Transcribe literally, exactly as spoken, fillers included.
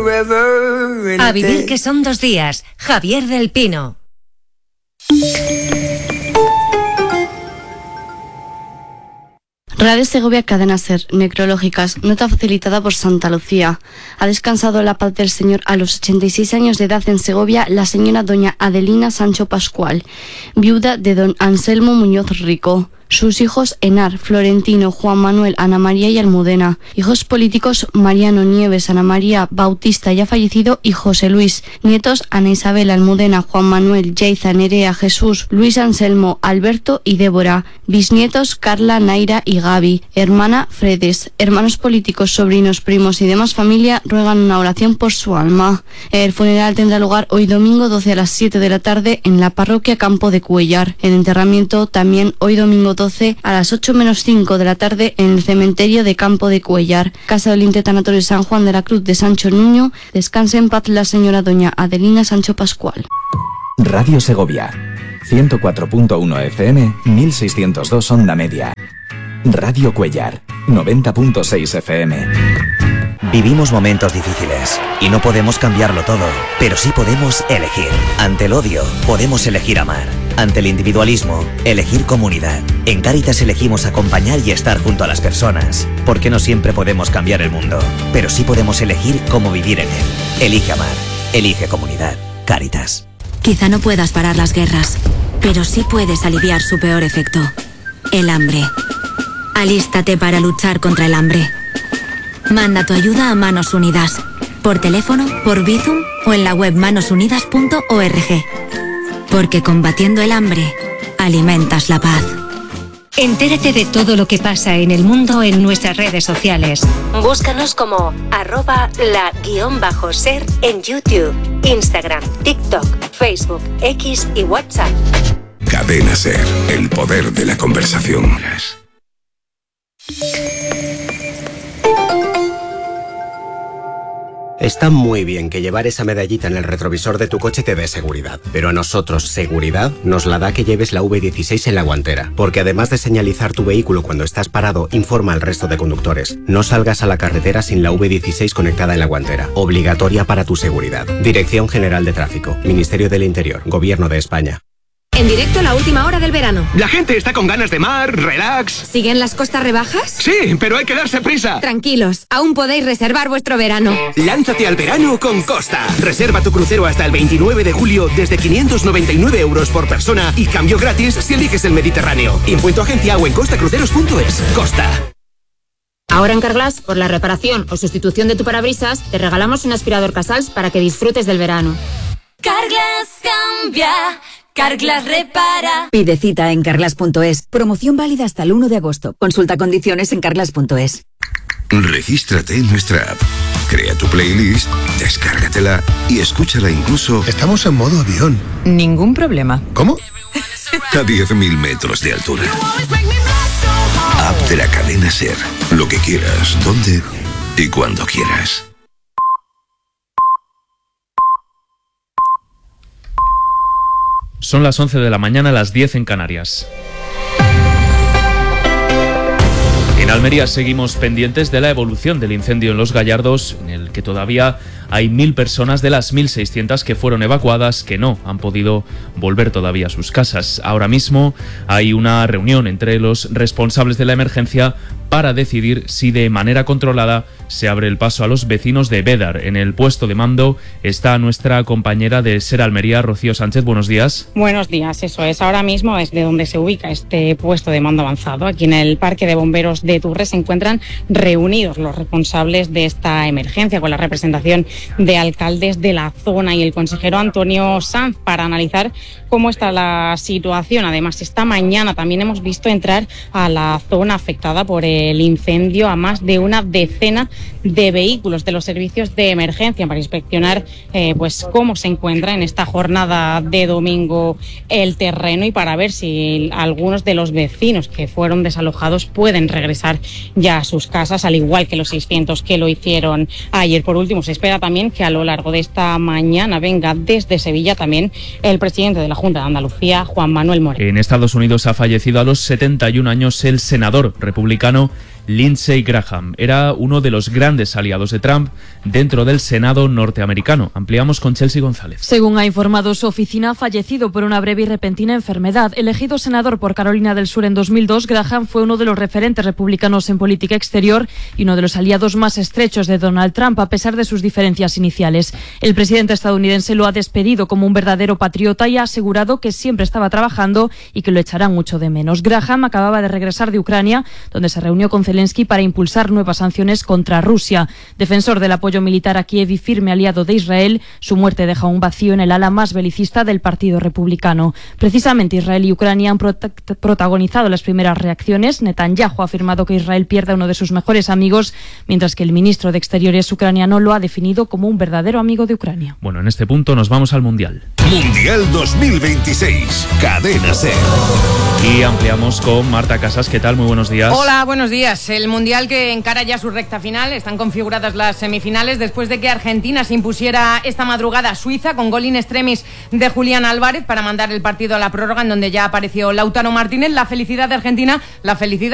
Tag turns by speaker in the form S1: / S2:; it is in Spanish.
S1: A vivir que son dos días. Javier del Pino.
S2: Radio Segovia Cadena Ser, necrológicas, nota facilitada por Santa Lucía. Ha descansado en la paz del Señor a los ochenta y seis años de edad en Segovia la señora doña Adelina Sancho Pascual, viuda de don Anselmo Muñoz Rico. Sus hijos Enar, Florentino, Juan Manuel, Ana María y Almudena. Hijos políticos Mariano Nieves, Ana María Bautista, ya fallecido, y José Luis. Nietos Ana Isabel, Almudena, Juan Manuel, Yaiza, Nerea, Jesús, Luis Anselmo, Alberto y Débora. Bisnietos Carla, Naira y Gaby. Hermana Fredes. Hermanos políticos, sobrinos, primos y demás familia ruegan una oración por su alma. El funeral tendrá lugar hoy domingo doce a las siete de la tarde en la parroquia Campo de Cuéllar. El enterramiento también hoy domingo doce a las ocho menos cinco de la tarde en el cementerio de Campo de Cuéllar. Casa del Intertanatorio San Juan de la Cruz de Sancho Nuño. Descanse en paz la señora doña Adelina Sancho Pascual.
S3: Radio Segovia, ciento cuatro punto uno F M, mil seiscientos dos onda media. Radio Cuéllar, noventa punto seis F M.
S4: Vivimos momentos difíciles y no podemos cambiarlo todo, pero sí podemos elegir. Ante el odio, podemos elegir amar. Ante el individualismo, elegir comunidad. En Cáritas elegimos acompañar y estar junto a las personas, porque no siempre podemos cambiar el mundo, pero sí podemos elegir cómo vivir en él. Elige amar, elige comunidad. Cáritas.
S5: Quizá no puedas parar las guerras, pero sí puedes aliviar su peor efecto, el hambre. Alístate para luchar contra el hambre. Manda tu ayuda a Manos Unidas, por teléfono, por Bizum o en la web manos unidas punto org. Porque combatiendo el hambre, alimentas la paz.
S1: Entérate de todo lo que pasa en el mundo en nuestras redes sociales. Búscanos como arroba la guión bajo ser en YouTube, Instagram, TikTok, Facebook, X y WhatsApp.
S6: Cadena Ser, el poder de la conversación.
S7: Está muy bien que llevar esa medallita en el retrovisor de tu coche te dé seguridad, pero a nosotros seguridad nos la da que lleves la V dieciséis en la guantera, porque además de señalizar tu vehículo cuando estás parado, informa al resto de conductores. No salgas a la carretera sin la V dieciséis conectada en la guantera, obligatoria para tu seguridad. Dirección General de Tráfico, Ministerio del Interior, Gobierno de España.
S8: En directo la última hora del verano.
S9: La gente está con ganas de mar, relax.
S8: ¿Siguen las costas rebajas?
S9: Sí, pero hay que darse prisa.
S8: Tranquilos, aún podéis reservar vuestro verano.
S9: Lánzate al verano con Costa. Reserva tu crucero hasta el veintinueve de julio desde quinientos noventa y nueve euros por persona y cambio gratis si eliges el Mediterráneo. Impuesto agencia o en costa cruceros punto es. Costa.
S8: Ahora en Carglass, por la reparación o sustitución de tu parabrisas, te regalamos un aspirador Casals para que disfrutes del verano.
S10: Carglass cambia. Carglass repara.
S11: Pide cita en carglass punto es. Promoción válida hasta el uno de agosto. Consulta condiciones en carglass punto es.
S6: Regístrate en nuestra app. Crea tu playlist, descárgatela y escúchala incluso...
S12: Estamos en modo avión.
S11: Ningún problema.
S12: ¿Cómo?
S6: A diez mil metros de altura. App de la cadena Ser. Lo que quieras, donde y cuando quieras.
S13: Son las once de la mañana, las diez en Canarias. En Almería seguimos pendientes de la evolución del incendio en Los Gallardos, en el que todavía hay mil personas de las mil seiscientas que fueron evacuadas que no han podido volver todavía a sus casas. Ahora mismo hay una reunión entre los responsables de la emergencia para decidir si de manera controlada se abre el paso a los vecinos de Bédar. En el puesto de mando está nuestra compañera de Ser Almería, Rocío Sánchez. Buenos días.
S14: Buenos días, eso es. Ahora mismo es de donde se ubica este puesto de mando avanzado. Aquí en el Parque de Bomberos de Turres se encuentran reunidos los responsables de esta emergencia con la representación de alcaldes de la zona y el consejero Antonio Sanz para analizar cómo está la situación. Además, esta mañana también hemos visto entrar a la zona afectada por el incendio a más de una decena de vehículos de los servicios de emergencia para inspeccionar eh, pues cómo se encuentra en esta jornada de domingo el terreno y para ver si algunos de los vecinos que fueron desalojados pueden regresar ya a sus casas, al igual que los seiscientos que lo hicieron ayer. Por último, se espera también que a lo largo de esta mañana venga desde Sevilla también el presidente de la Junta de Andalucía, Juan Manuel Moreno.
S13: En Estados Unidos ha fallecido a los setenta y un años el senador republicano Lindsey Graham. Era uno de los grandes aliados de Trump dentro del Senado norteamericano. Ampliamos con Chelsea González.
S12: Según ha informado su oficina, ha fallecido por una breve y repentina enfermedad. Elegido senador por Carolina del Sur en dos mil dos, Graham fue uno de los referentes republicanos en política exterior y uno de los aliados más estrechos de Donald Trump, a pesar de sus diferencias iniciales. El presidente estadounidense lo ha despedido como un verdadero patriota y ha asegurado que siempre estaba trabajando y que lo echarán mucho de menos. Graham acababa de regresar de Ucrania, donde se reunió con Zelensky para impulsar nuevas sanciones contra Rusia. Defensor del apoyo militar a Kiev y firme aliado de Israel, su muerte deja un vacío en el ala más belicista del Partido Republicano. Precisamente Israel y Ucrania han prota- protagonizado las primeras reacciones. Netanyahu ha afirmado que Israel pierde a uno de sus mejores amigos, mientras que el ministro de Exteriores ucraniano lo ha definido como un verdadero amigo de Ucrania.
S13: Bueno, en este punto nos vamos al Mundial.
S6: Mundial dos mil veintiséis, Cadena SER.
S13: Y ampliamos con Marta Casas. ¿Qué tal? Muy buenos días.
S15: Hola, buenos días. El Mundial que encara ya su recta final. Están configuradas las semifinales después de que Argentina se impusiera esta madrugada a Suiza con gol in extremis de Julián Álvarez para mandar el partido a la prórroga, en donde ya apareció Lautaro Martínez. La felicidad de Argentina, la felicidad